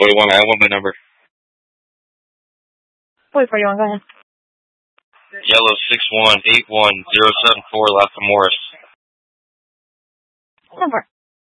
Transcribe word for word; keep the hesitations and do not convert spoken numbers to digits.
forty-one, I want my number. Boy forty-one, go ahead. Yellow six one eight one zero seven four, Lassa Morris. Number.